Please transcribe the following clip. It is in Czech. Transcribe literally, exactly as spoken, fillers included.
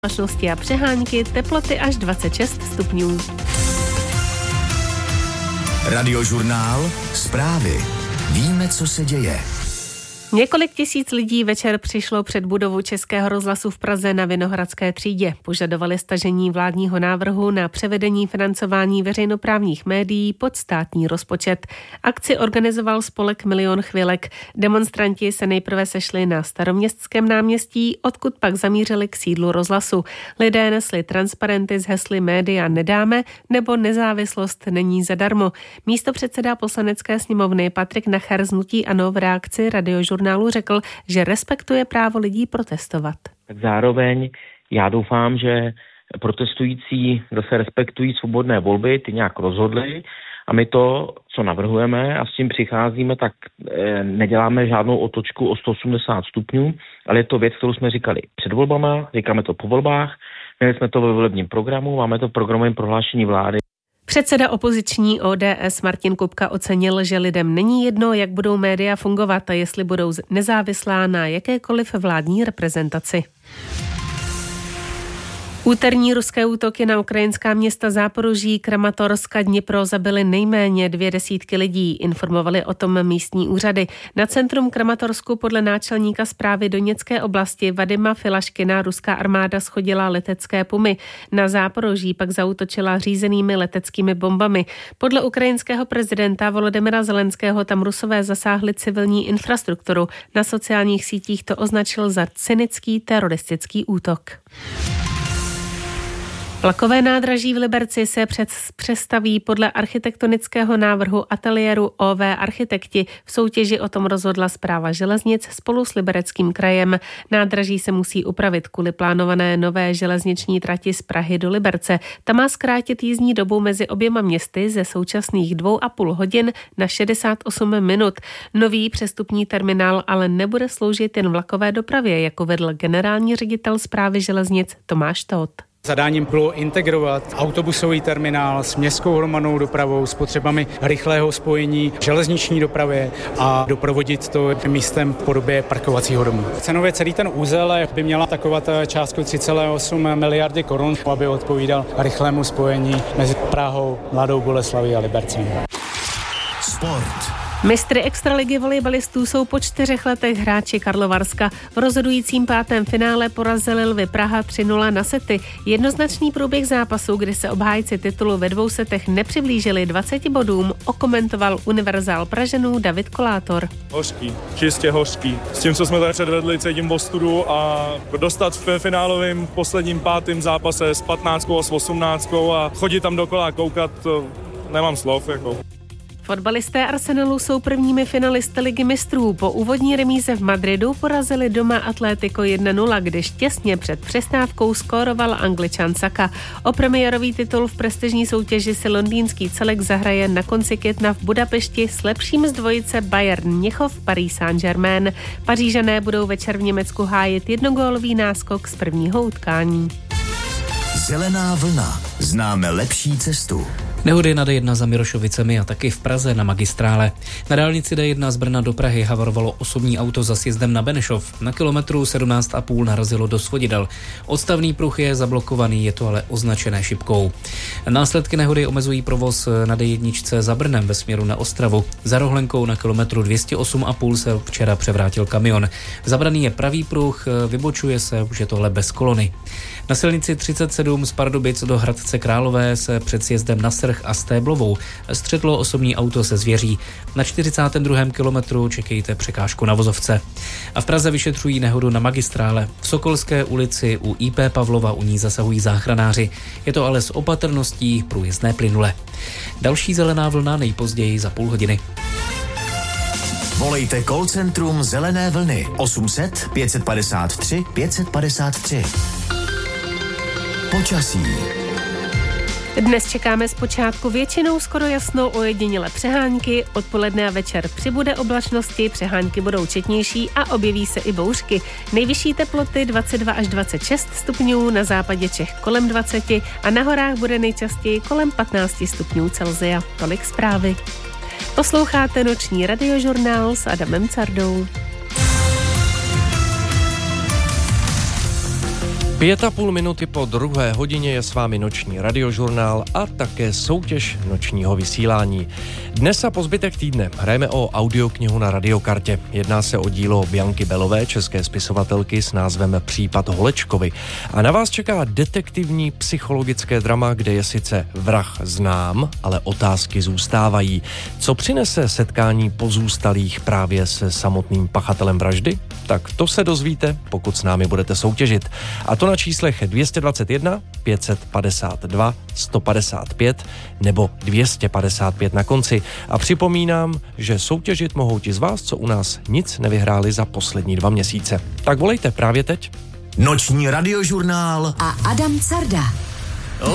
Oblačnosti a přehánky, teploty až dvacet šest stupňů. Radiožurnál, zprávy. Víme, co se děje. Několik tisíc lidí večer přišlo před budovu Českého rozhlasu v Praze na Vinohradské třídě. Požadovali stažení vládního návrhu na převedení financování veřejnoprávních médií pod státní rozpočet. Akci organizoval spolek Milion chvilek. Demonstranti se nejprve sešli na Staroměstském náměstí, odkud pak zamířili k sídlu rozhlasu. Lidé nesli transparenty s hesly Média nedáme nebo Nezávislost není zadarmo. Místopředseda Poslanecké sněmovny Patrik Nacher z hnutí ANO v reakci Radiožurnálu řekl, že respektuje právo lidí protestovat. Tak zároveň já doufám, že protestující zase respektují svobodné volby, ty nějak rozhodli a my to, co navrhujeme a s tím přicházíme, tak e, neděláme žádnou otočku o sto osmdesát stupňů, ale je to věc, kterou jsme říkali před volbama, říkáme to po volbách, měli jsme to ve volebním programu, máme to v programovém prohlášení vlády. Předseda opoziční O D S Martin Kupka ocenil, že lidem není jedno, jak budou média fungovat a jestli budou nezávislá na jakékoliv vládní reprezentaci. Úterní ruské útoky na ukrajinská města Záporoží, Kramatorsk a Dnipro zabily nejméně dvě desítky lidí, informovali o tom místní úřady. Na centrum Kramatorsku podle náčelníka správy Doněcké oblasti Vadima Filaškina ruská armáda shodila letecké pumy. Na Záporoží pak zaútočila řízenými leteckými bombami. Podle ukrajinského prezidenta Volodymyra Zelenského tam Rusové zasáhli civilní infrastrukturu. Na sociálních sítích to označil za cynický teroristický útok. Vlakové nádraží v Liberci se před, přestaví podle architektonického návrhu ateliéru O V Architekti. V soutěži o tom rozhodla Správa železnic spolu s Libereckým krajem. Nádraží se musí upravit kvůli plánované nové železniční trati z Prahy do Liberce. Ta má zkrátit jízdní dobu mezi oběma městy ze současných dvou a půl hodin na šedesát osm minut. Nový přestupní terminál ale nebude sloužit jen vlakové dopravě, jako vedl generální ředitel Správy železnic Tomáš Tóth. Zadáním bylo integrovat autobusový terminál s městskou hromadnou dopravou, s potřebami rychlého spojení železniční dopravy a doprovodit to místem v podobě parkovacího domu. Cenově celý ten úzel by měla takovat částku tři celé osm miliardy korun, aby odpovídal rychlému spojení mezi Prahou, Mladou Boleslaví a Libercem. Sport. Mistry extraligy volejbalistů jsou po čtyřech letech hráči Karlovarska. V rozhodujícím pátém finále porazili Lvy Praha tři nula na sety. Jednoznačný průběh zápasu, kdy se obhájci titulu ve dvou setech nepřiblížili dvaceti bodům, okomentoval univerzál Pražanů David Kolátor. Hořký, čistě hořký. S tím, co jsme tady předvedli, cítím ostudu a dostat v finálovém posledním pátém zápase s patnáctkou a s osmnáctkou a chodit tam dokola koukat, to nemám slov, jako. Fotbalisté Arsenalu jsou prvními finalisty Ligy mistrů. Po úvodní remíze v Madridu porazili doma Atlético jedna nula, když těsně před přestávkou skóroval Angličan Saka. O premiérový titul v prestižní soutěži si londýnský celek zahraje na konci května v Budapešti s lepším z dvojice Bayern Mnichov Paris Saint-Germain. Pařížané budou večer v Německu hájit jednogólový náskok z prvního utkání. Zelená vlna. Známe lepší cestu. Nehody na D jedna za Mirošovicemi a taky v Praze na magistrále. Na dálnici D jedna z Brna do Prahy havarovalo osobní auto za sjezdem na Benešov. Na kilometru sedmnáct a půl narazilo do svodidel. Odstavný pruh je zablokovaný, je to ale označené šipkou. Následky nehody omezují provoz na D jedna za Brnem ve směru na Ostravu. Za Rohlenkou na kilometru dvě stě osm a půl se včera převrátil kamion. Zabraný je pravý pruh, vybočuje se, už je tohle bez kolony. Na silnici třicet sedm z Pardubic do Hradce Králové se před sjezdem na Strh a Stéblovou střetlo osobní auto se zvěří. Na čtyřicátém druhém kilometru čekejte překážku na vozovce. A v Praze vyšetřují nehodu na magistrále. V Sokolské ulici u I P Pavlova u ní zasahují záchranáři. Je to ale s opatrností průjezdné plynule. Další zelená vlna nejpozději za půl hodiny. Volejte call centrum Zelené vlny osm set pět padesát tři pět padesát tři. Počasí. Dnes čekáme zpočátku většinou skoro jasno, ojedinělé přehánky, odpoledne a večer přibude oblačnosti, přehánky budou četnější a objeví se i bouřky. Nejvyšší teploty dvacet dva až dvacet šest stupňů, na západě Čech kolem dvacet a na horách bude nejčastěji kolem patnáct stupňů Celsia. Tolik zprávy. Posloucháte noční radiožurnál s Adamem Cardou. Pět a půl minuty po druhé hodině je s vámi noční radiožurnál a také soutěž nočního vysílání. Dnes a po zbytek týdne hrajeme o audioknihu na radiokartě. Jedná se o dílo Bianky Belové, české spisovatelky s názvem Případ Holečkovy. A na vás čeká detektivní psychologické drama, kde je sice vrah znám, ale otázky zůstávají. Co přinese setkání pozůstalých právě se samotným pachatelem vraždy? Tak to se dozvíte, pokud s námi budete soutěžit. A to na číslech dvě stě dvacet jedna, pět set padesát dva, sto padesát pět nebo dvě stě padesát pět na konci. A připomínám, že soutěžit mohou ti z vás, co u nás nic nevyhráli za poslední dva měsíce. Tak volejte právě teď. Noční radiožurnál a Adam Carda.